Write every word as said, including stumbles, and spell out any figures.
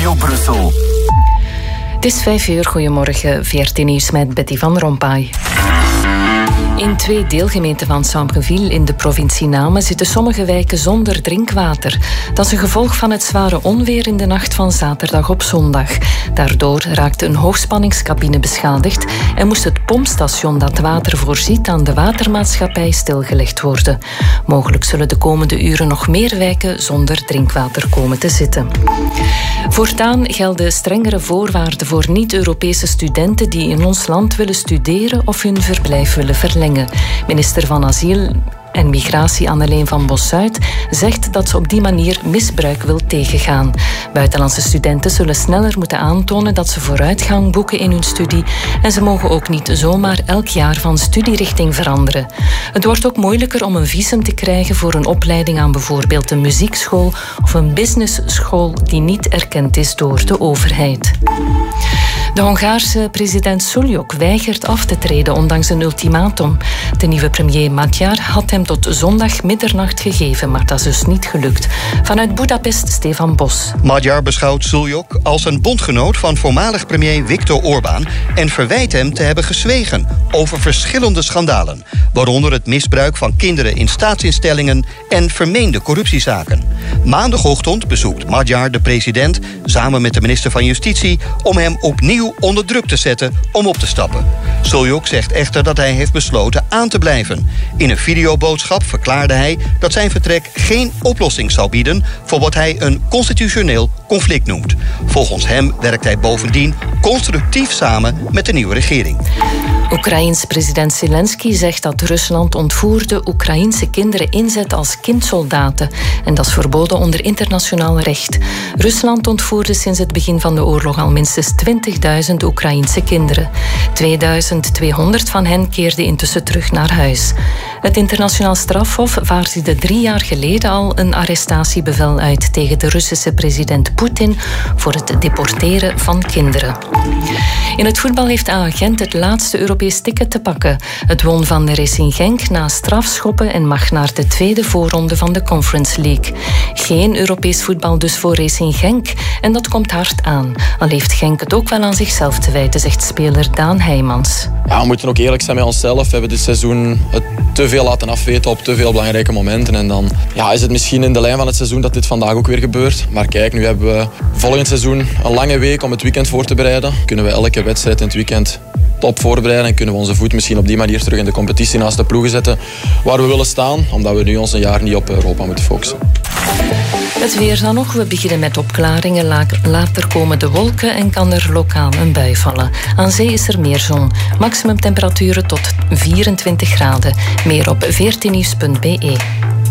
Radio Brussel. Het is vijf uur, goedemorgen, V R T Nieuws met Betty van Rompuy. In twee deelgemeenten van Sambreville in de provincie Namen zitten sommige wijken zonder drinkwater. Dat is een gevolg van het zware onweer in de nacht van zaterdag op zondag. Daardoor raakte een hoogspanningscabine beschadigd en moest het pompstation dat water voorziet aan de watermaatschappij stilgelegd worden. Mogelijk zullen de komende uren nog meer wijken zonder drinkwater komen te zitten. Voortaan gelden strengere voorwaarden voor niet-Europese studenten die in ons land willen studeren of hun verblijf willen verlengen. Minister van Asiel en Migratie Anneleen van Bossuit zegt dat ze op die manier misbruik wil tegengaan. Buitenlandse studenten zullen sneller moeten aantonen dat ze vooruitgang boeken in hun studie en ze mogen ook niet zomaar elk jaar van studierichting veranderen. Het wordt ook moeilijker om een visum te krijgen voor een opleiding aan bijvoorbeeld een muziekschool of een businessschool die niet erkend is door de overheid. De Hongaarse president Suljok weigert af te treden ondanks een ultimatum. De nieuwe premier Magyar had hem tot zondag middernacht gegeven, maar dat is dus niet gelukt. Vanuit Budapest, Stefan Bos. Magyar beschouwt Suljok als een bondgenoot van voormalig premier Viktor Orbán en verwijt hem te hebben gezwegen over verschillende schandalen, waaronder het misbruik van kinderen in staatsinstellingen en vermeende corruptiezaken. Maandagochtend bezoekt Magyar de president samen met de minister van Justitie om hem opnieuw onder druk te zetten om op te stappen. Suljok zegt echter dat hij heeft besloten aan te blijven. In een videoboodschap verklaarde hij dat zijn vertrek geen oplossing zal bieden voor wat hij een constitutioneel conflict noemt. Volgens hem werkt hij bovendien constructief samen met de nieuwe regering. Oekraïens president Zelensky zegt dat Rusland ontvoerde Oekraïense kinderen inzet als kindsoldaten. En dat is verboden onder internationaal recht. Rusland ontvoerde sinds het begin van de oorlog al minstens twintigduizend Oekraïense kinderen. tweeduizend tweehonderd van hen keerden intussen terug naar huis. Het internationaal strafhof vaardigde drie jaar geleden al een arrestatiebevel uit tegen de Russische president Poetin voor het deporteren van kinderen. In het voetbal heeft A Gent het laatste Europees ticket te pakken. Het won van de Racing Genk na strafschoppen en mag naar de tweede voorronde van de Conference League. Geen Europees voetbal dus voor Racing Genk en dat komt hard aan. Al heeft Genk het ook wel aan zichzelf te wijten, zegt speler Daan Heijmans. Ja, we moeten ook eerlijk zijn met onszelf. We hebben dit seizoen het te veel laten afweten op te veel belangrijke momenten. En dan ja, is het misschien in de lijn van het seizoen dat dit vandaag ook weer gebeurt. Maar kijk, nu hebben we volgend seizoen een lange week om het weekend voor te bereiden. Kunnen we elke wedstrijd in het weekend top voorbereiden en kunnen we onze voet misschien op die manier terug in de competitie naast de ploegen zetten waar we willen staan, omdat we nu ons een jaar niet op Europa moeten focussen. Het weer dan nog. We beginnen met opklaringen. Later komen de wolken en kan er lokaal een bui vallen. Aan zee is er meer zon. Maximum temperaturen tot vierentwintig graden. Meer op v r t nieuws punt b e.